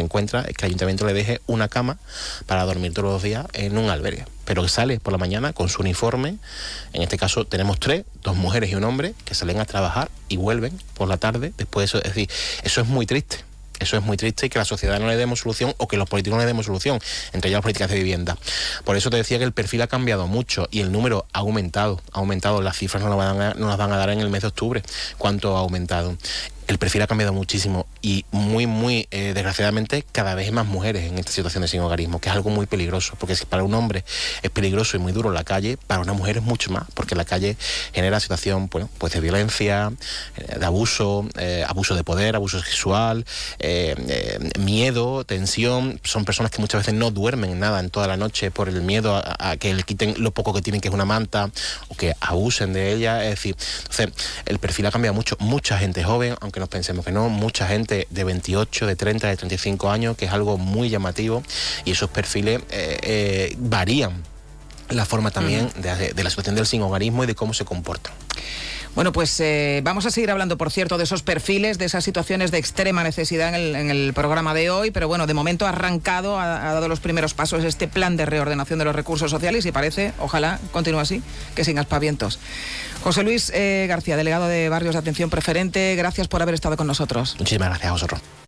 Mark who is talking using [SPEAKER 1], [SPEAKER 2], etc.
[SPEAKER 1] encuentra es que el ayuntamiento le deje una cama para dormir todos los días en un albergue, pero que sale por la mañana con su uniforme. En este caso tenemos 3, 2 mujeres y un hombre, que salen a trabajar y vuelven por la tarde después de eso. Es decir, eso es muy triste. Eso es muy triste, y que la sociedad no le demos solución, o que los políticos no le demos solución, entre ellas las políticas de vivienda. Por eso te decía que el perfil ha cambiado mucho y el número ha aumentado. Las cifras no las van a dar en el mes de octubre, cuánto ha aumentado. El perfil ha cambiado muchísimo y muy desgraciadamente cada vez hay más mujeres en esta situación de sinhogarismo, que es algo muy peligroso, porque si para un hombre es peligroso y muy duro la calle, para una mujer es mucho más, porque la calle genera situación, bueno, pues de violencia, de abuso de poder, abuso sexual, miedo, tensión. Son personas que muchas veces no duermen nada en toda la noche por el miedo a que le quiten lo poco que tienen, que es una manta, o que abusen de ella. Es decir, entonces el perfil ha cambiado mucho. Mucha gente joven, aunque nos pensemos que no, mucha gente de 28, de 30, de 35 años, que es algo muy llamativo, y esos perfiles varían la forma también de la situación del sinhogarismo y de cómo se comportan.
[SPEAKER 2] Bueno, pues vamos a seguir hablando, por cierto, de esos perfiles, de esas situaciones de extrema necesidad en el programa de hoy, pero bueno, de momento ha arrancado, ha dado los primeros pasos este plan de reordenación de los recursos sociales y parece, ojalá continúe así, que sin aspavientos. José Luis García, delegado de Barrios de Atención Preferente, gracias por haber estado con nosotros.
[SPEAKER 1] Muchísimas gracias a vosotros.